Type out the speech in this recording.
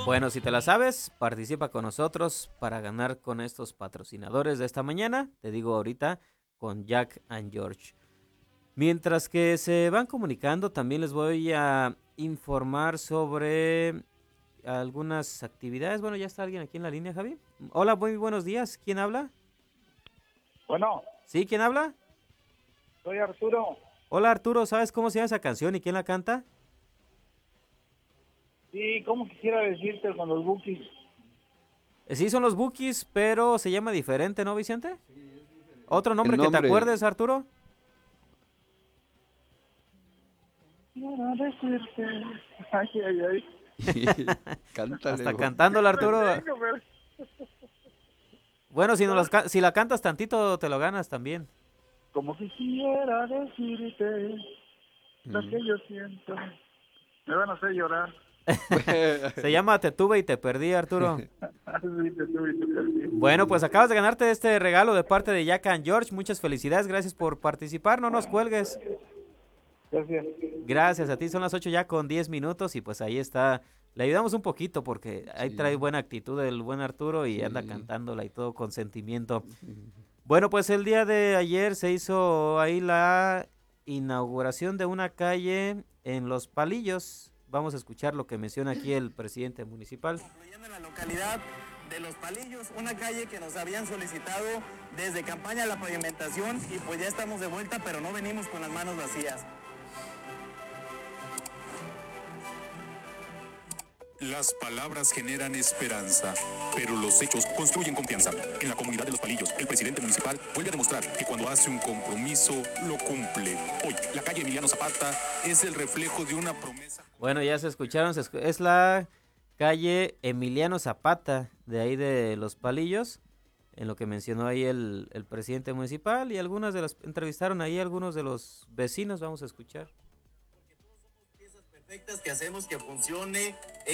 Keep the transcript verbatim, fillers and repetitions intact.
Bueno, si te la sabes, participa con nosotros para ganar con estos patrocinadores de esta mañana. Te digo ahorita con Jack and George. Mientras que se van comunicando, también les voy a informar sobre algunas actividades. Bueno, ya está alguien aquí en la línea, Javi. Hola, muy buenos días. ¿Quién habla? Bueno, ¿Sí? ¿Quién habla? soy Arturo. Hola, Arturo. ¿Sabes cómo se llama esa canción y quién la canta? Sí, ¿cómo quisiera decirte con los Bookies? Eh, Sí, son los Bookies, pero se llama diferente, ¿no, Vicente? ¿Otro El nombre que te nombre. acuerdes, Arturo? Quiero decirte. Ay, ay, ay. Cántale, Hasta bo. cantando el Me Arturo. detengo, pero... Bueno, si, no ¿Cómo, las ca- si la cantas tantito, te lo ganas también. como quisiera decirte lo Mm. que yo siento. Me van a hacer llorar. Se llama Te tuve y te perdí, Arturo. Así te tuve y te perdí. Bueno, pues acabas de ganarte este regalo de parte de Jack and George. Muchas felicidades, gracias por participar. No nos cuelgues. Gracias. Gracias a ti, son las ocho ya con diez minutos y pues ahí está. Le ayudamos un poquito porque ahí trae Sí, buena actitud el buen Arturo y anda sí. cantándola y todo con sentimiento. Ujú. Bueno, pues el día de ayer se hizo ahí la inauguración de una calle en Los Palillos. Vamos a escuchar lo que menciona aquí el presidente municipal. Concluyendo en la localidad de Los Palillos, una calle que nos habían solicitado desde campaña la pavimentación y pues ya estamos de vuelta, pero no venimos con las manos vacías. Las palabras generan esperanza, pero los hechos construyen confianza. En la comunidad de Los Palillos, el presidente municipal vuelve a demostrar que cuando hace un compromiso, lo cumple. Hoy, la calle Emiliano Zapata es el reflejo de una promesa. Bueno, ya se escucharon, se escu- es la calle Emiliano Zapata, de ahí de Los Palillos, en lo que mencionó ahí el, el presidente municipal y algunas de las, entrevistaron ahí algunos de los vecinos, vamos a escuchar. Piezas perfectas que hacemos que funcione